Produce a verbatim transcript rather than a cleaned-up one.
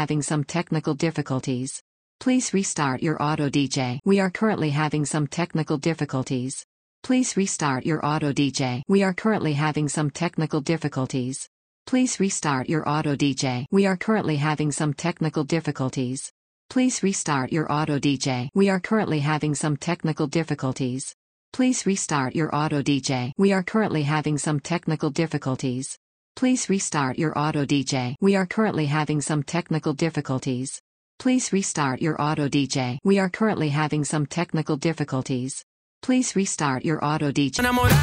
having some technical difficulties. Please restart your auto D J. We are currently having some technical difficulties. Please restart your auto D J. We are currently having some technical difficulties. Please restart your auto D J. We are currently having some technical difficulties. Please restart your auto D J. We are currently having some technical difficulties. Please restart your auto D J. We are currently having some technical difficulties. Please restart your auto D J. We are currently having some technical difficulties. Please restart your auto D J. We are currently having some technical difficulties. Please restart your auto D J.